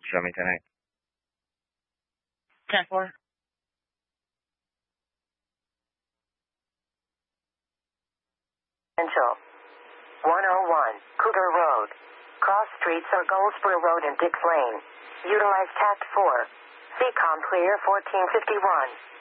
Show me tonight. 10-4. Potential. 101, Cougar Road. Cross streets are Goldsboro Road and Dix Lane. Utilize tact 4. CCOM clear 1451.